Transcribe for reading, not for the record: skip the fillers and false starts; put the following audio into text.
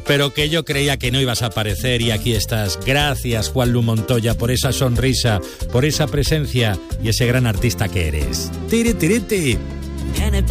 pero que yo creía que no ibas a aparecer y aquí estás. Gracias, Juanlu Montoya, por esa sonrisa, por esa presencia y ese gran artista que eres. ¡Tiri, tiri, tiri!